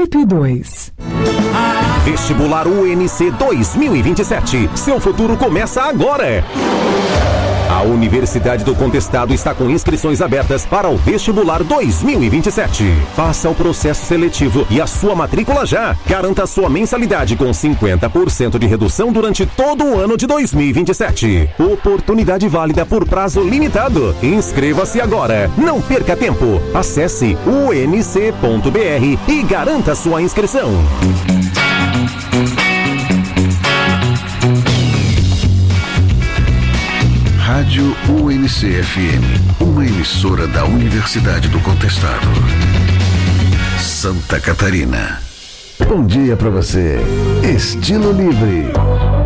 102. Vestibular UNC 2027. Seu futuro começa agora. A Universidade do Contestado está com inscrições abertas para o Vestibular 2027. Faça o processo seletivo e a sua matrícula já. Garanta sua mensalidade com 50% de redução durante todo o ano de 2027. Oportunidade válida por prazo limitado. Inscreva-se agora. Não perca tempo. Acesse unc.br e garanta sua inscrição. Rádio UNC-FM, uma emissora da Universidade do Contestado. Santa Catarina. Bom dia pra você. Estilo Livre.